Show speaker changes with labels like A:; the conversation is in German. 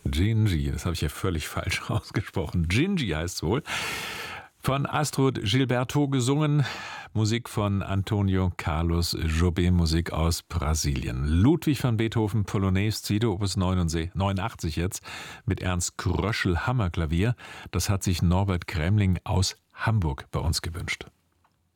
A: Gingy, das habe ich ja völlig falsch ausgesprochen. Gingy heißt es wohl. Von Astrud Gilberto gesungen. Musik von Antonio Carlos Jobim, Musik aus Brasilien. Ludwig van Beethoven, Polonaise, Cito, Opus 89 jetzt, mit Ernst Kröschel, Hammerklavier. Das hat sich Norbert Kremling aus Hamburg bei uns gewünscht.